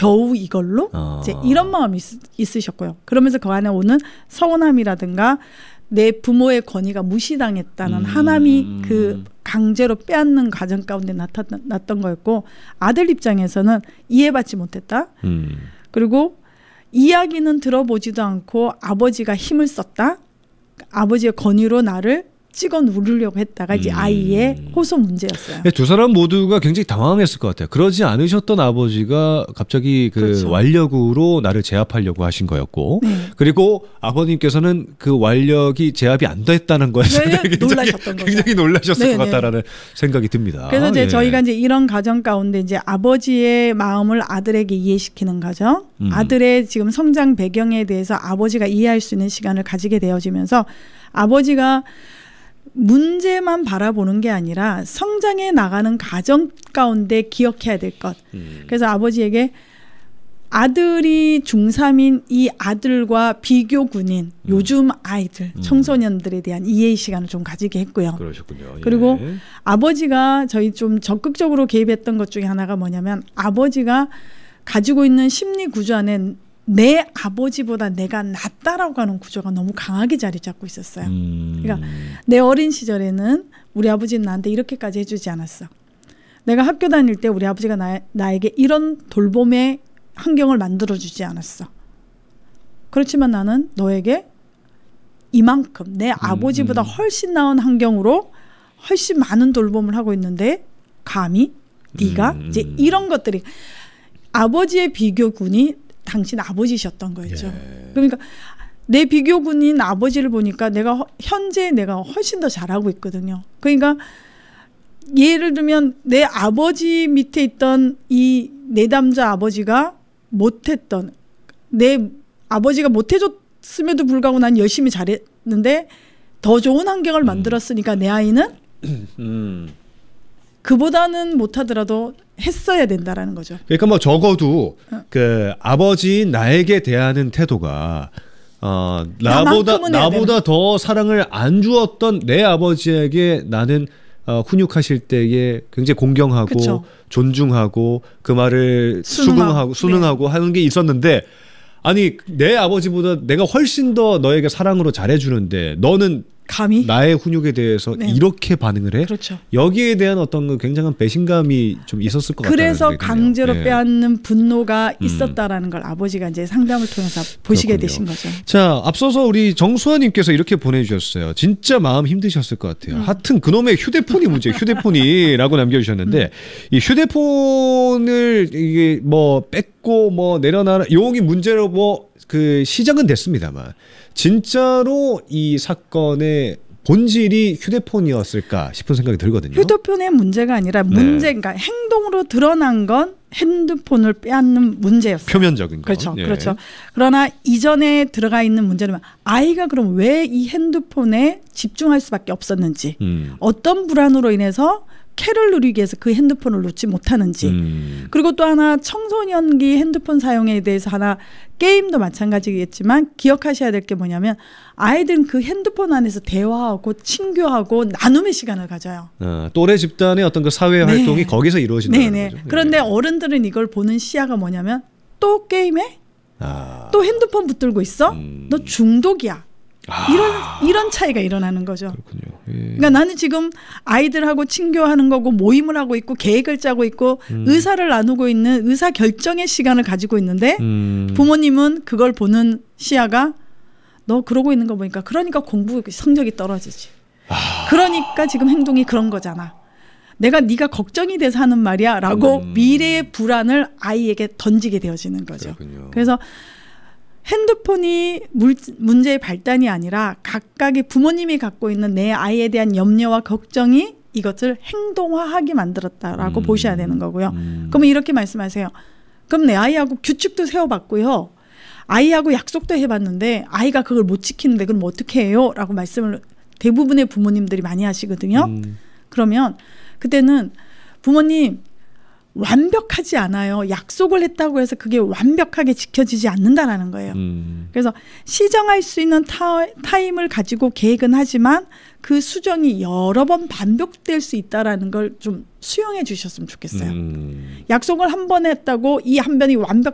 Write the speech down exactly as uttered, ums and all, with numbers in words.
겨우 이걸로 아. 이제 이런 마음이 있, 있으셨고요. 그러면서 그 안에 오는 서운함이라든가 내 부모의 권위가 무시당했다는 음. 하남이 그 강제로 빼앗는 과정 가운데 나타났던 거였고 아들 입장에서는 이해받지 못했다. 음. 그리고 이야기는 들어보지도 않고 아버지가 힘을 썼다. 아버지의 권위로 나를 찍어 누르려고 했다가 이제 음. 아이의 호소 문제였어요. 두 사람 모두가 굉장히 당황했을 것 같아요. 그러지 않으셨던 아버지가 갑자기 그 그렇죠. 완력으로 나를 제압하려고 하신 거였고, 네. 그리고 아버님께서는 그 완력이 제압이 안 됐다는 거에서 네, 굉장히, 놀라셨던 거죠. 굉장히 놀라셨을 네, 것 네. 같다라는 생각이 듭니다. 그래서 이제 예. 저희가 이제 이런 과정 가운데 이제 아버지의 마음을 아들에게 이해시키는 과정, 음. 아들의 지금 성장 배경에 대해서 아버지가 이해할 수 있는 시간을 가지게 되어지면서 아버지가 문제만 바라보는 게 아니라 성장해 나가는 과정 가운데 기억해야 될 것. 음. 그래서 아버지에게 아들이 중삼인 이 아들과 비교군인 음. 요즘 아이들, 청소년들에 대한 이해의 시간을 좀 가지게 했고요. 그러셨군요. 그리고 예. 아버지가 저희 좀 적극적으로 개입했던 것 중에 하나가 뭐냐면 아버지가 가지고 있는 심리 구조 안에 내 아버지보다 내가 낫다라고 하는 구조가 너무 강하게 자리 잡고 있었어요. 음. 그러니까 내 어린 시절에는 우리 아버지는 나한테 이렇게까지 해주지 않았어. 내가 학교 다닐 때 우리 아버지가 나, 나에게 이런 돌봄의 환경을 만들어주지 않았어. 그렇지만 나는 너에게 이만큼 내 아버지보다 음. 훨씬 나은 환경으로 훨씬 많은 돌봄을 하고 있는데 감히 네가 음. 이제 이런 것들이 아버지의 비교군이 당신 아버지셨던 거였죠. 예. 그러니까 내 비교군인 아버지를 보니까 내가 허, 현재 내가 훨씬 더 잘하고 있거든요. 그러니까 예를 들면 내 아버지 밑에 있던 이 내담자 아버지가 못했던 내 아버지가 못해줬음에도 불구하고 난 열심히 잘했는데 더 좋은 환경을 음. 만들었으니까 내 아이는 음. 그보다는 못하더라도 했어야 된다라는 거죠. 그러니까 뭐 적어도 어. 그 아버지 나에게 대하는 태도가 어 나보다 나만큼은 해야 나보다 더 사랑을 안 주었던 내 아버지에게 나는 어, 훈육하실 때에 굉장히 공경하고 그쵸. 존중하고 그 말을 순응하고, 수긍하고 순응하고 하는 게 있었는데 아니 내 아버지보다 내가 훨씬 더 너에게 사랑으로 잘해주는데 너는 감히 나의 훈육에 대해서 네. 이렇게 반응을 해? 그렇죠. 여기에 대한 어떤 그 굉장한 배신감이 좀 있었을 것 같아요. 그래서 강제로 네. 빼앗는 분노가 있었다라는 걸 아버지가 이제 상담을 통해서 보시게 그렇군요. 되신 거죠. 자, 앞서서 우리 정수아님께서 이렇게 보내주셨어요. 진짜 마음 힘드셨을 것 같아요. 음. 하여튼 그놈의 휴대폰이 문제, 휴대폰이라고 남겨주셨는데 음. 이 휴대폰을 이게 뭐 뺏고 뭐 내려놔라 용이 문제로 뭐 그 시작은 됐습니다만 진짜로 이 사건의 본질이 휴대폰이었을까 싶은 생각이 들거든요. 휴대폰의 문제가 아니라 문제, 그러니까 행동으로 드러난 건 핸드폰을 빼앗는 문제였어요. 표면적인 거. 그렇죠, 예. 그렇죠. 그러나 이전에 들어가 있는 문제는 아이가 그럼 왜 이 핸드폰에 집중할 수밖에 없었는지, 음. 어떤 불안으로 인해서 쾌를 누리기 위해서 그 핸드폰을 놓지 못하는지. 음. 그리고 또 하나 청소년기 핸드폰 사용에 대해서 하나 게임도 마찬가지겠지만 기억하셔야 될 게 뭐냐면 아이들은 그 핸드폰 안에서 대화하고 친교하고 나눔의 시간을 가져요. 어, 또래 집단의 어떤 그 사회 네. 활동이 거기서 이루어진다는 네네. 거죠. 그런데 예. 어른들은 이걸 보는 시야가 뭐냐면 또 게임해? 아. 또 핸드폰 붙들고 있어? 음. 너 중독이야. 아. 이런 이런 차이가 일어나는 거죠. 그렇군요. 예. 그러니까 나는 지금 아이들하고 친교하는 거고 모임을 하고 있고 계획을 짜고 있고 음. 의사를 나누고 있는 의사 결정의 시간을 가지고 있는데 음. 부모님은 그걸 보는 시야가 너 그러고 있는 거 보니까 그러니까 공부 성적이 떨어지지. 아. 그러니까 지금 행동이 그런 거잖아. 내가 네가 걱정이 돼서 하는 말이야 라고 음. 미래의 불안을 아이에게 던지게 되어지는 거죠. 그렇군요. 그래서 핸드폰이 물, 문제의 발단이 아니라 각각의 부모님이 갖고 있는 내 아이에 대한 염려와 걱정이 이것을 행동화하게 만들었다라고 음. 보셔야 되는 거고요. 음. 그러면 이렇게 말씀하세요. 그럼 내 아이하고 규칙도 세워봤고요. 아이하고 약속도 해봤는데 아이가 그걸 못 지키는데 그럼 어떻게 해요? 라고 말씀을 대부분의 부모님들이 많이 하시거든요. 음. 그러면 그때는 부모님 완벽하지 않아요. 약속을 했다고 해서 그게 완벽하게 지켜지지 않는다라는 거예요. 음. 그래서 시정할 수 있는 타, 타임을 가지고 계획은 하지만 그 수정이 여러 번 반복될 수 있다라는 걸 좀 수용해 주셨으면 좋겠어요. 음. 약속을 한 번 했다고 이 한 번이 완벽